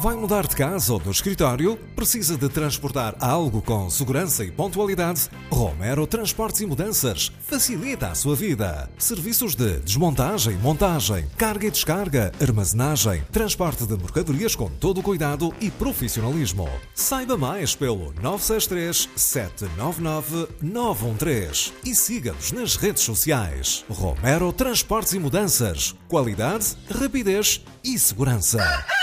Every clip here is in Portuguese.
Vai mudar de casa ou do escritório? Precisa de transportar algo com segurança e pontualidade? Romero Transportes e Mudanças facilita a sua vida. Serviços de desmontagem, montagem, carga e descarga, armazenagem, transporte de mercadorias com todo o cuidado e profissionalismo. Saiba mais pelo 963 799 913 e siga-nos nas redes sociais. Romero Transportes e Mudanças. Qualidade, rapidez e segurança.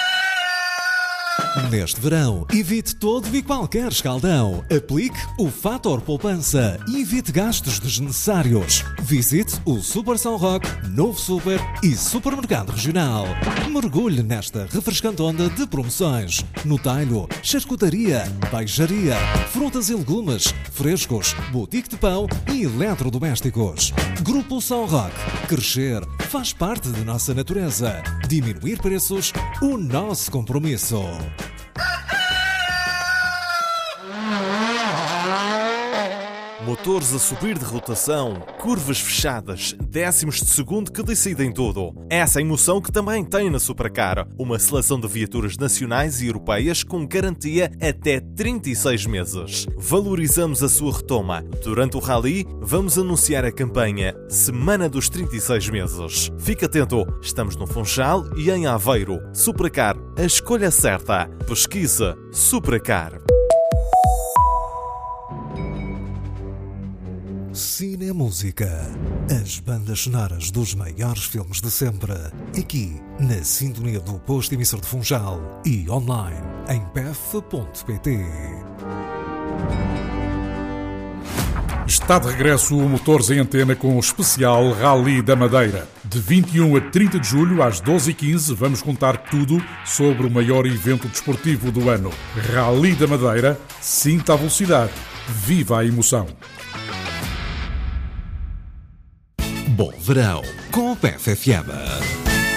Neste verão, evite todo e qualquer escaldão. Aplique o Fator Poupança e evite gastos desnecessários. Visite o Super São Roque, Novo Super e Supermercado Regional. Mergulhe nesta refrescante onda de promoções. No talho, charcutaria, peixaria, frutas e legumes, frescos, boutique de pão e eletrodomésticos. Grupo São Roque. Crescer faz parte de nossa natureza. Diminuir preços, o nosso compromisso. Motores a subir de rotação, curvas fechadas, décimos de segundo que decidem tudo. Essa emoção que também tem na Supercar. Uma seleção de viaturas nacionais e europeias com garantia até 36 meses. Valorizamos a sua retoma. Durante o Rally, vamos anunciar a campanha Semana dos 36 meses. Fique atento, estamos no Funchal e em Aveiro. Supercar, a escolha certa. Pesquisa Supercar. Cinemúsica. As bandas sonoras dos maiores filmes de sempre. Aqui, na sintonia do posto emissor de Funchal e online em pef.pt. Está de regresso o Motores em Antena com o especial Rally da Madeira. De 21 a 30 de julho, às 12h15, vamos contar tudo sobre o maior evento desportivo do ano. Rally da Madeira, sinta a velocidade, viva a emoção. Bom verão com o PFFM.